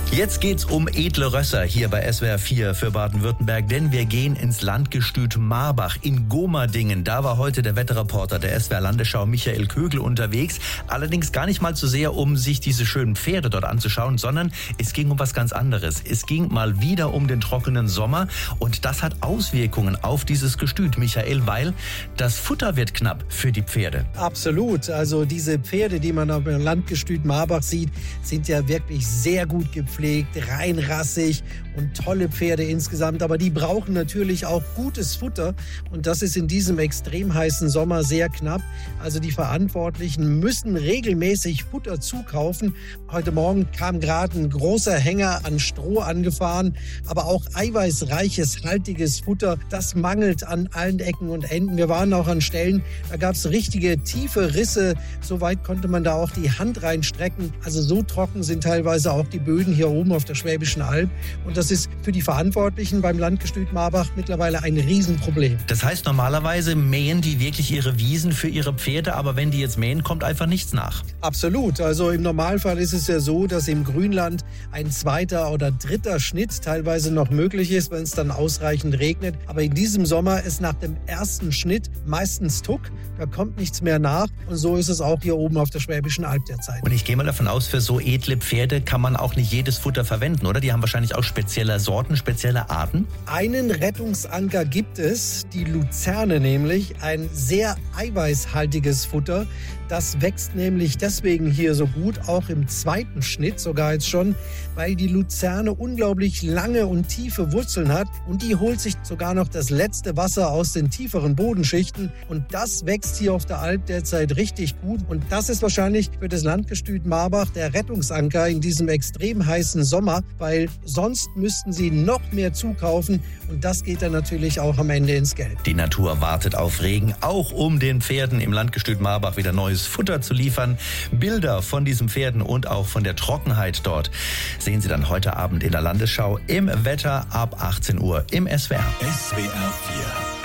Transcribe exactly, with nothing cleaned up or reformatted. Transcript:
Jetzt geht's um edle Rösser hier bei S W R vier für Baden-Württemberg, denn wir gehen ins Landgestüt Marbach in Gomerdingen. Da war heute der Wetterreporter der S W R Landesschau Michael Kögel unterwegs. Allerdings gar nicht mal so sehr, um sich diese schönen Pferde dort anzuschauen, sondern es ging um was ganz anderes. Es ging mal wieder um den trockenen Sommer und das hat Auswirkungen auf dieses Gestüt, Michael, weil das Futter wird knapp für die Pferde. Absolut. Also diese Pferde, die man auf dem Landgestüt Marbach sieht, sind ja wirklich sehr gut gepflegt, reinrassig und tolle Pferde insgesamt. Aber die brauchen natürlich auch gutes Futter und das ist in diesem extrem heißen Sommer sehr knapp. Also die Verantwortlichen müssen regelmäßig Futter zukaufen. Heute Morgen kam gerade ein großer Hänger an Stroh angefahren, aber auch eiweißreiches, haltiges Futter, das mangelt an allen Ecken und Enden. Wir waren auch an Stellen, da gab es richtige tiefe Risse. So weit konnte man da auch die Hand reinstrecken. Also so trocken sind teilweise auch die Böden hier oben auf der Schwäbischen Alb. Und das ist für die Verantwortlichen beim Landgestüt Marbach mittlerweile ein Riesenproblem. Das heißt, normalerweise mähen die wirklich ihre Wiesen für ihre Pferde, aber wenn die jetzt mähen, kommt einfach nichts nach. Absolut. Also im Normalfall ist es ja so, dass im Grünland ein zweiter oder dritter Schnitt teilweise noch möglich ist, wenn es dann ausreichend regnet. Aber in diesem Sommer ist nach dem ersten Schnitt meistens Tuck. Da kommt nichts mehr nach. Und so ist es auch hier oben auf der Schwäbischen Alb derzeit. Und ich gehe mal davon aus, für so edle Pferde kann man auch nicht jedes Futter verwenden, oder? Die haben wahrscheinlich auch spezielle Sorten, spezielle Arten? Einen Rettungsanker gibt es, die Luzerne nämlich, ein sehr eiweißhaltiges Futter. Das wächst nämlich deswegen hier so gut, auch im zweiten Schnitt sogar jetzt schon, weil die Luzerne unglaublich lange und tiefe Wurzeln hat und die holt sich sogar noch das letzte Wasser aus den tieferen Bodenschichten und das wächst hier auf der Alp derzeit richtig gut und das ist wahrscheinlich für das Landgestüt Marbach der Rettungsanker in diesem extrem heißen Sommer, weil sonst müssten sie noch mehr zukaufen und das geht dann natürlich auch am Ende ins Geld. Die Natur wartet auf Regen, auch um den Pferden im Landgestüt Marbach wieder neues Futter zu liefern. Bilder von diesen Pferden und auch von der Trockenheit dort sehen Sie dann heute Abend in der Landesschau im Wetter ab achtzehn Uhr im S W R. S W R vier